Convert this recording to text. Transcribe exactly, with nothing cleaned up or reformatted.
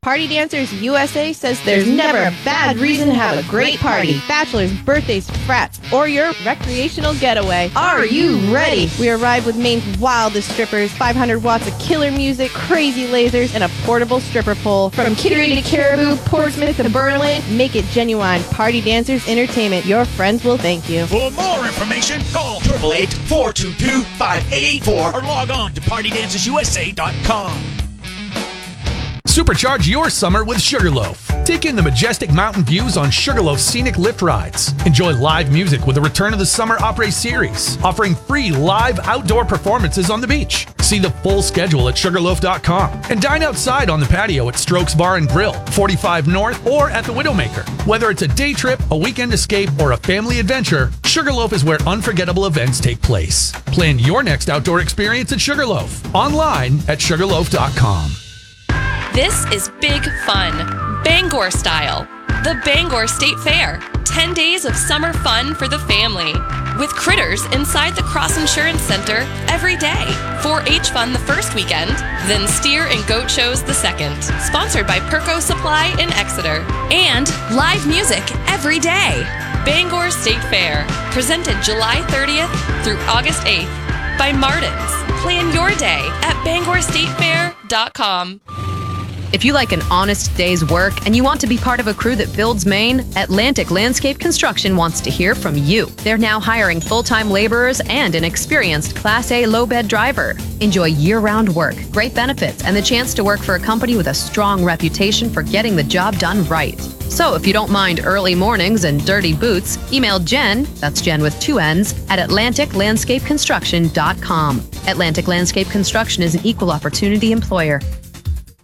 Party Dancers U S A says there's never a bad reason to have a great party. Bachelors, birthdays, frats, or your recreational getaway. Are you ready? We arrive with Maine's wildest strippers, five hundred watts of killer music, crazy lasers, and a portable stripper pole. From Kittery to Caribou, Portsmouth to Berlin, make it genuine. Party Dancers Entertainment. Your friends will thank you. For more information, call eight eight eight, four two two, five eight eight four or log on to party dancers u s a dot com. Supercharge your summer with Sugarloaf. Take in the majestic mountain views on Sugarloaf's scenic lift rides. Enjoy live music with the return of the Summer Opry series, offering free live outdoor performances on the beach. See the full schedule at sugarloaf dot com and dine outside on the patio at Strokes Bar and Grill, forty-five North, or at the Widowmaker. Whether it's a day trip, a weekend escape, or a family adventure, Sugarloaf is where unforgettable events take place. Plan your next outdoor experience at Sugarloaf. Online at sugarloaf dot com. This is big fun, Bangor style. The Bangor State Fair. ten days of summer fun for the family. With critters inside the Cross Insurance Center every day. four H fun the first weekend, then steer and goat shows the second. Sponsored by Perco Supply in Exeter. And live music every day. Bangor State Fair. Presented July thirtieth through August eighth by Martin's. Plan your day at bangor state fair dot com. If you like an honest day's work and you want to be part of a crew that builds Maine, Atlantic Landscape Construction wants to hear from you. They're now hiring full-time laborers and an experienced Class A low-bed driver. Enjoy year-round work, great benefits, and the chance to work for a company with a strong reputation for getting the job done right. So if you don't mind early mornings and dirty boots, email Jen, that's Jen with two N's, at atlantic landscape construction dot com. Atlantic Landscape Construction is an equal opportunity employer.